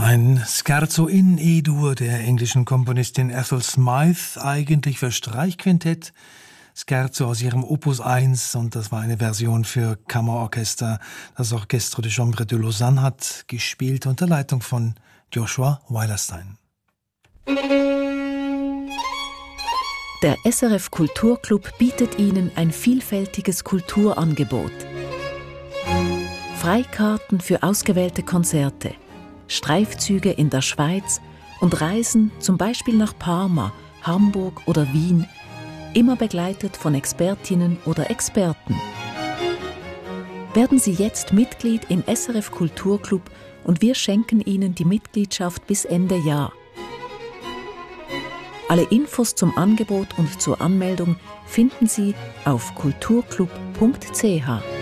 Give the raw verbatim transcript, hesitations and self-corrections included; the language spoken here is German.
Ein Scherzo in E-Dur der englischen Komponistin Ethel Smyth, eigentlich für Streichquintett. Scherzo aus ihrem Opus eins, und das war eine Version für Kammerorchester. Das Orchestre de Chambre de Lausanne hat gespielt unter Leitung von Joshua Weilerstein. Der S R F Kulturclub bietet Ihnen ein vielfältiges Kulturangebot. Freikarten für ausgewählte Konzerte, Streifzüge in der Schweiz und Reisen zum Beispiel nach Parma, Hamburg oder Wien, immer begleitet von Expertinnen oder Experten. Werden Sie jetzt Mitglied im S R F Kulturclub und wir schenken Ihnen die Mitgliedschaft bis Ende Jahr. Alle Infos zum Angebot und zur Anmeldung finden Sie auf kulturclub punkt c h.